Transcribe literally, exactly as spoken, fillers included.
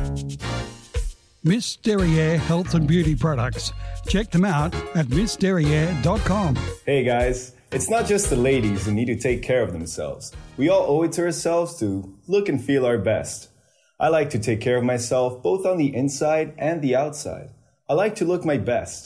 Miss Derriere Health and Beauty Products. Check them out at miss derriere dot com. Hey guys, it's not just the ladies who need to take care of themselves. We all owe it to ourselves to look and feel our best. I like to take care of myself both on the inside and the outside. I like to look my best.